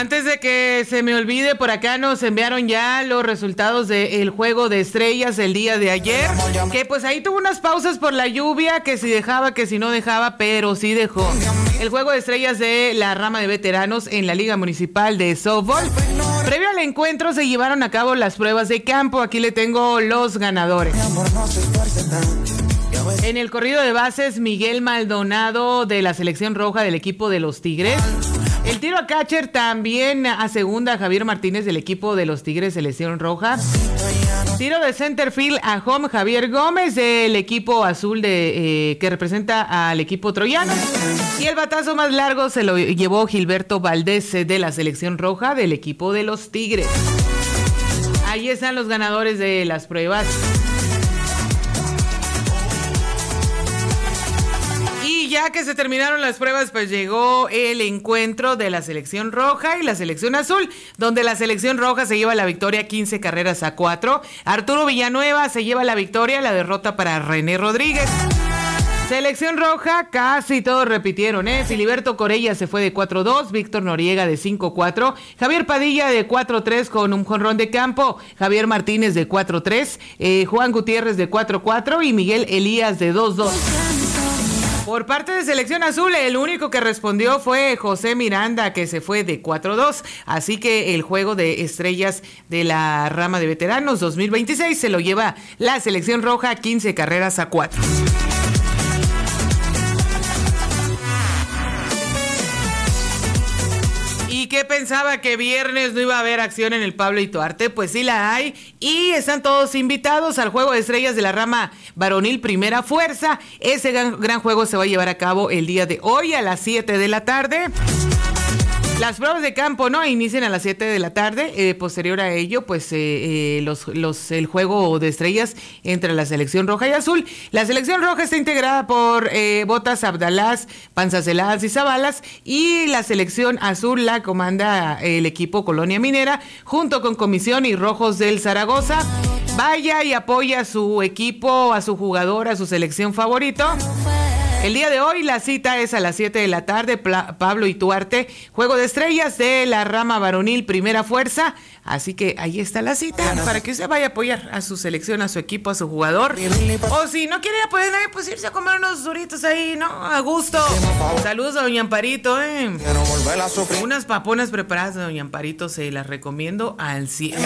Antes de que se me olvide, por acá nos enviaron ya los resultados del juego de estrellas el día de ayer, que pues ahí tuvo unas pausas por la lluvia, que si dejaba, que si no dejaba, pero sí dejó. El juego de estrellas de la rama de veteranos en la Liga Municipal de Softball. Previo al encuentro se llevaron a cabo las pruebas de campo. Aquí le tengo los ganadores. En el corrido de bases, Miguel Maldonado de la selección roja del equipo de los Tigres. El tiro a catcher también a segunda, Javier Martínez del equipo de los Tigres, selección roja. Tiro de center field a home, Javier Gómez del equipo azul que representa al equipo troyano. Y el batazo más largo se lo llevó Gilberto Valdés de la selección roja del equipo de los Tigres. Ahí están los ganadores de las pruebas. Ya que se terminaron las pruebas, pues llegó el encuentro de la selección roja y la selección azul, donde la selección roja se lleva la victoria 15-4. Arturo Villanueva se lleva la victoria, la derrota para René Rodríguez. Selección roja, casi todos repitieron, Filiberto Corella se fue de 4-2, Víctor Noriega de 5-4, Javier Padilla de 4-3 con un jonrón de campo, Javier Martínez de 4-3, Juan Gutiérrez de 4-4 y Miguel Elías de 2-2. Por parte de selección azul, el único que respondió fue José Miranda, que se fue de 4-2. Así que el juego de estrellas de la rama de veteranos 2026 se lo lleva la selección roja 15-4. ¿Y qué pensaba, que viernes no iba a haber acción en el Pablo Ituarte? Pues sí la hay, y están todos invitados al juego de estrellas de la rama varonil Primera Fuerza. Ese gran juego se va a llevar a cabo el día de hoy a las 7 de la tarde. Las pruebas de campo inician a las 7 de la tarde. Posterior a ello, pues el juego de estrellas entre la selección roja y azul. La selección roja está integrada por Botas, Abdalás, Panzacelás y Zabalas, y la selección azul la comanda el equipo Colonia Minera junto con Comisión y Rojos del Zaragoza. Vaya y apoya a su equipo, a su jugador, a su selección favorito. El día de hoy la cita es a las 7 de la tarde, Pablo Ituarte, juego de estrellas de la rama varonil Primera Fuerza. Así que ahí está la cita para que usted vaya a apoyar a su selección, a su equipo, a su jugador. O si no quiere apoyar a nadie, pues irse a comer unos duritos ahí, ¿no? A gusto. Saludos a doña Amparito, Unas paponas preparadas de doña Amparito, se las recomiendo al 100%.